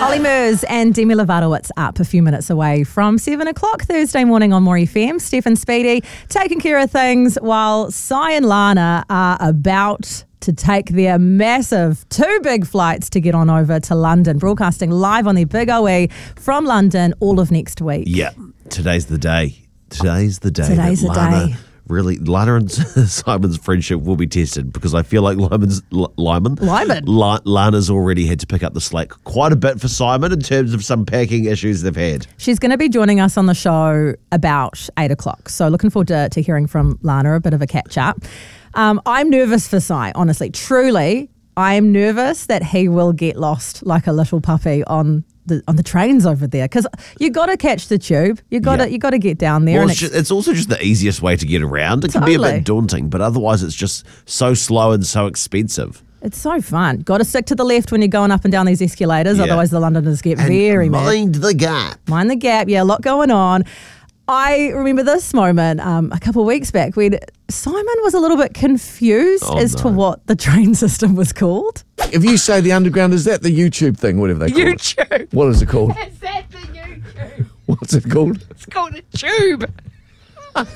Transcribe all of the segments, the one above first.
Ollie Murs and Demi Lovato, it's up a few minutes away from 7 o'clock Thursday morning on More FM. Stephen Speedy taking care of things while Sai and Lana are about to take their massive 2 big flights to get on over to London, broadcasting live on their big OE from London all of next week. Yeah, today's the day. Today's the day. Today's the day. Really, Lana and Simon's friendship will be tested because I feel like Lana's already had to pick up the slack quite a bit for Simon in terms of some packing issues they've had. She's going to be joining us on the show about 8 o'clock. So looking forward to hearing from Lana, a bit of a catch up. I'm nervous for Sai, honestly, truly. I'm nervous that he will get lost like a little puppy on the trains over there, because you got to catch the tube. You got to get down there. Well, and it's also just the easiest way to get around. It can be a bit daunting, but otherwise it's just so slow and so expensive. It's so fun. Got to stick to the left when you're going up and down these escalators, otherwise the Londoners get very mad. Mind the gap. Mind the gap. Yeah, a lot going on. I remember this moment a couple of weeks back when Simon was a little bit confused to what the train system was called. If you say the underground, is that the YouTube thing, whatever they call it? YouTube. What is it called? Is that the YouTube? What's it called? It's called a tube. Is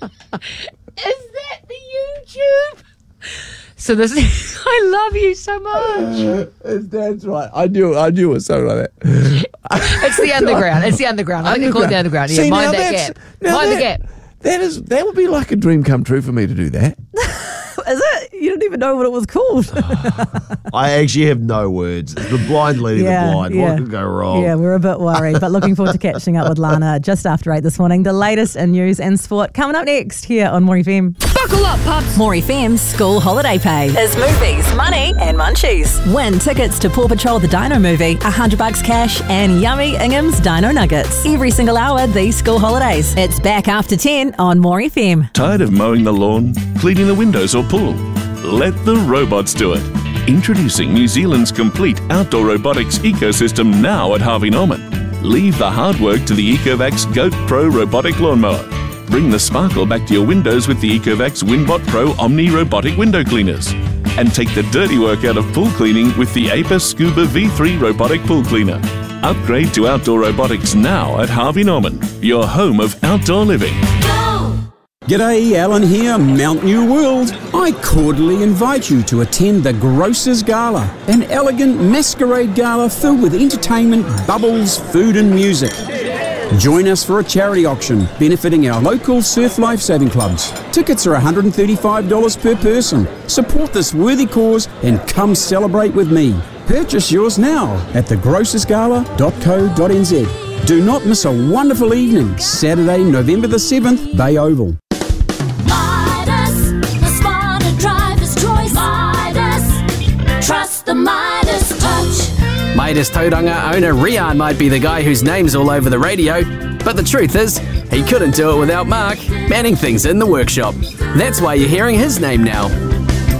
that the YouTube? So this I love you so much. That's right. I knew it was something like that. It's the underground. It's the underground. I think they call it the underground. Yeah, mind that gap. Mind the gap. That would be like a dream come true for me to do that. Is it? You didn't even know what it was called. I actually have no words. It's the blind leading the blind. What could go wrong? Yeah, we're a bit worried, but looking forward to catching up with Lana just after 8 this morning. The latest in news and sport coming up next here on More FM. Buckle up, pups. More FM's School Holiday Pay is movies, money and munchies. Win tickets to Paw Patrol the Dino movie, $100 cash and yummy Ingham's Dino Nuggets. Every single hour these school holidays. It's back after 10 on More FM. Tired of mowing the lawn, cleaning the windows or pool? Let the robots do it. Introducing New Zealand's complete outdoor robotics ecosystem now at Harvey Norman. Leave the hard work to the Ecovacs Goat Pro robotic lawnmower. Bring the sparkle back to your windows with the Ecovacs Winbot Pro Omni robotic window cleaners. And take the dirty work out of pool cleaning with the Apis Scuba V3 robotic pool cleaner. Upgrade to outdoor robotics now at Harvey Norman, your home of outdoor living. G'day, Alan here, Mount New World. I cordially invite you to attend the Grocers Gala, an elegant masquerade gala filled with entertainment, bubbles, food and music. Join us for a charity auction benefiting our local surf lifesaving clubs. Tickets are $135 per person. Support this worthy cause and come celebrate with me. Purchase yours now at thegrocersgala.co.nz. Do not miss a wonderful evening, Saturday, November the 7th, Bay Oval. Trust the Midas touch. Midas Tauranga owner Rian might be the guy whose name's all over the radio, but the truth is, he couldn't do it without Mark manning things in the workshop. That's why you're hearing his name now.